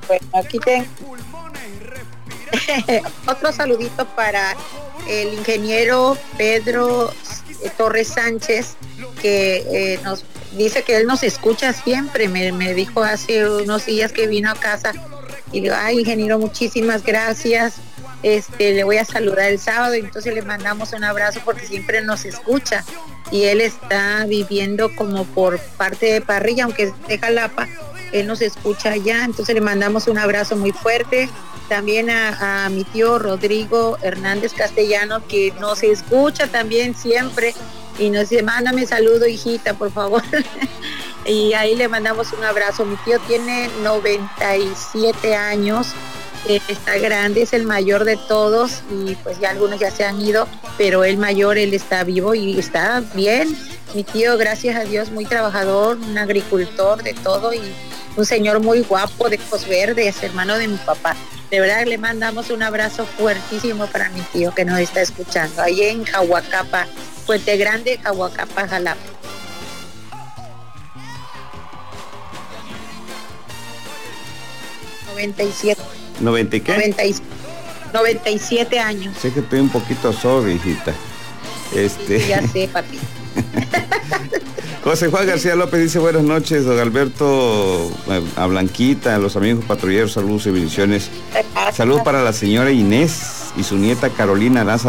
Bueno, aquí tengo otro saludito para el ingeniero Pedro Torres Sánchez, que nos dice que él nos escucha siempre. Me dijo hace unos días que vino a casa y le digo, ay, ingeniero, muchísimas gracias. Le voy a saludar el sábado, entonces le mandamos un abrazo porque siempre nos escucha y él está viviendo como por parte de Parrilla, aunque es de Jalapa, él nos escucha allá, entonces le mandamos un abrazo muy fuerte. También a mi tío Rodrigo Hernández Castellano, que nos escucha también siempre y nos dice, mándame saludo, hijita, por favor. Y ahí le mandamos un abrazo. Mi tío tiene 97 años, está grande, es el mayor de todos y pues ya algunos ya se han ido, pero el mayor, él está vivo y está bien. Mi tío, gracias a Dios, muy trabajador, un agricultor de todo y un señor muy guapo, de ojos verdes, hermano de mi papá. De verdad le mandamos un abrazo fuertísimo para mi tío que nos está escuchando, ahí en Jahuacapa, Puente Grande, Jahuacapa, Jalapa. 97. ¿90 y qué? 97 años. Sé que estoy un poquito sorry, hijita. Sí, ya sé, papi. José Juan García López dice, buenas noches, don Alberto, a Blanquita, a los amigos patrulleros, saludos y bendiciones. Saludos para la señora Inés y su nieta Carolina Laza